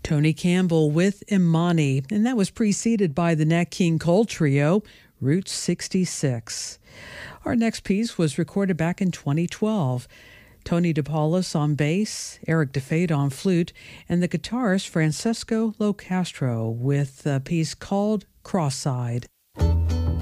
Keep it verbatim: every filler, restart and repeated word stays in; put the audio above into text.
Tony Campbell with Imani, and that was preceded by the Nat King Cole Trio, Route sixty-six. Our next piece was recorded back in twenty twelve. Tony DePaulis on bass, Eric DeFade on flute, and the guitarist Francesco Locastro with a piece called Cross-Eyed.